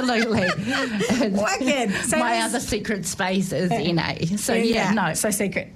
Absolutely. Wicked. So my other secret space is NA. So no. So secret.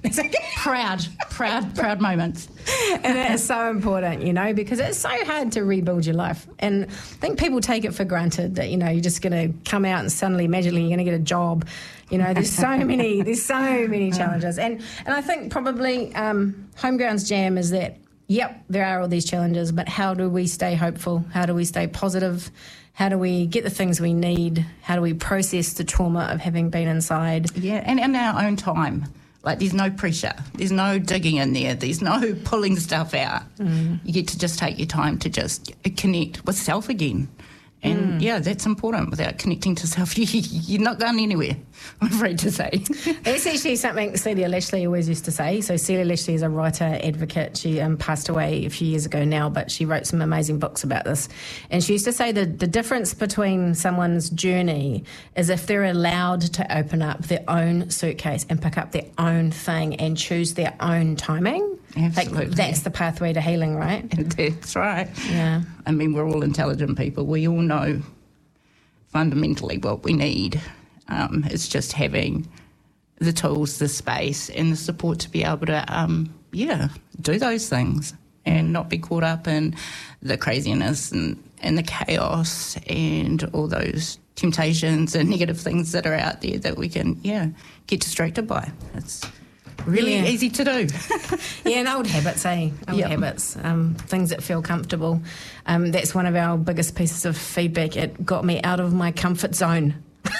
Proud moments. And it is so important, because it's so hard to rebuild your life. And I think people take it for granted that, you're just going to come out and suddenly, magically, you're going to get a job. There's so many challenges. And I think probably Homeground's jam is that, yep, there are all these challenges, but how do we stay hopeful? How do we stay positive? How do we get the things we need? How do we process the trauma of having been inside? Yeah, and in our own time. Like, there's no pressure. There's no digging in there. There's no pulling stuff out. You get to just take your time to just connect with self again. And, that's important. Without connecting to self, you're not going anywhere, I'm afraid to say. That's actually something Celia Lashley always used to say. So Celia Lashley is a writer, advocate. She passed away a few years ago now, but she wrote some amazing books about this. And she used to say the difference between someone's journey is if they're allowed to open up their own suitcase and pick up their own thing and choose their own timing. Absolutely. Like, that's the pathway to healing, right? That's right. Yeah. I mean, we're all intelligent people. We all know fundamentally what we need. It's just having the tools, the space and the support to be able to, do those things and not be caught up in the craziness and the chaos and all those temptations and negative things that are out there that we can, get distracted by. It's really easy to do. And old habits, habits, things that feel comfortable. That's one of our biggest pieces of feedback. It got me out of my comfort zone.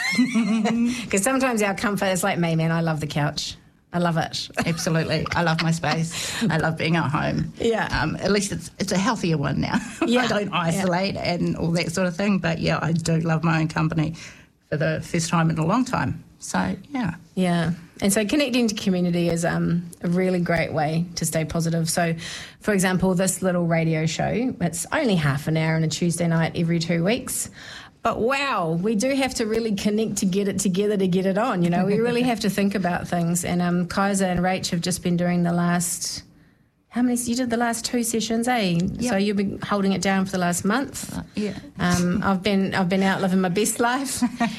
Because sometimes our comfort is like me, man. I love the couch. I love it. Absolutely. I love my space. I love being at home. Yeah. At least it's a healthier one now. Yeah. I don't isolate and all that sort of thing. But, I do love my own company for the first time in a long time. So, yeah. Yeah. And so connecting to community is a really great way to stay positive. So, for example, this little radio show, it's only half an hour on a Tuesday night every 2 weeks. But, wow, we do have to really connect to get it together to get it on. We really have to think about things. And Kaiser and Rach have just been doing the last... How many? You did the last 2 sessions, eh? Yep. So you've been holding it down for the last month. I've been out living my best life,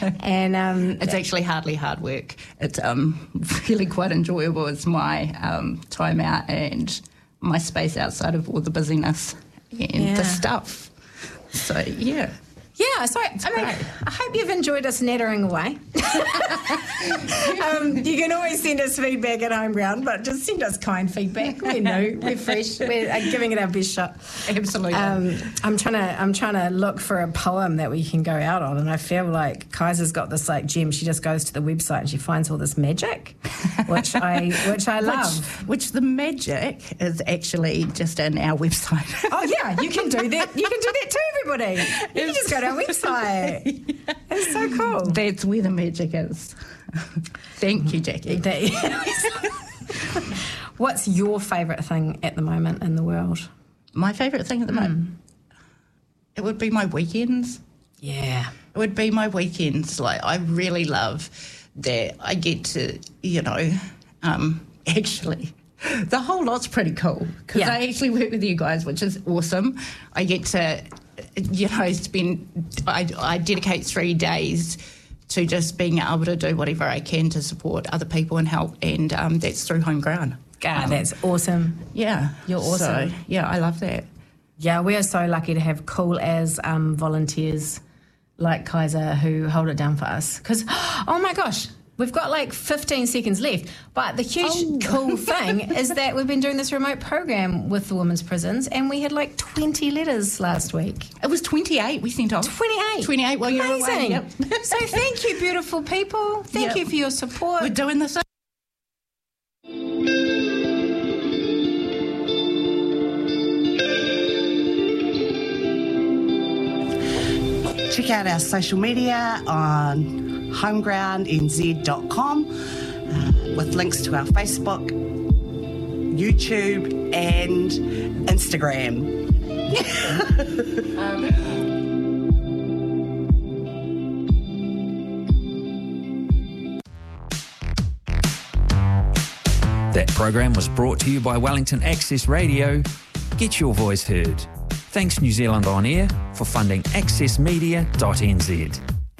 and it's actually hardly hard work. It's really quite enjoyable. It's my time out and my space outside of all the busyness and the stuff. So Yeah, so I hope you've enjoyed us nattering away. You can always send us feedback at Homeground, but just send us kind feedback. We know we're fresh. We're giving it our best shot. Absolutely. I'm trying to look for a poem that we can go out on, and I feel like Kaiser's got this gem. She just goes to the website and she finds all this magic, which I love. Which the magic is actually just in our website. Oh yeah, you can do that. You can do that too, everybody. You can just go to our website. It's so cool. That's where the magic is. Thank you, Jackie. What's your favourite thing at the moment in the world? My favourite thing at the moment? It would be my weekends. Yeah. It would be my weekends. Like, I really love that I get to, actually, the whole lot's pretty cool because I actually work with you guys, which is awesome. I get to, I dedicate 3 days to just being able to do whatever I can to support other people and help, and that's through Homeground. God, that's awesome. Yeah. You're awesome. So, I love that. Yeah, we are so lucky to have cool as volunteers like Kaiser who hold it down for us. Because, oh my gosh, we've got 15 seconds left. But the huge cool thing is that we've been doing this remote program with the women's prisons, and we had 20 letters last week. It was 28 we sent off. 28 while you're away. Yep. So thank you, beautiful people. Thank you for your support. We're doing this. Check out our social media on homegroundnz.com with links to our Facebook, YouTube and Instagram. That program was brought to you by Wellington Access Radio. Get your voice heard. Thanks New Zealand On Air for funding accessmedia.nz.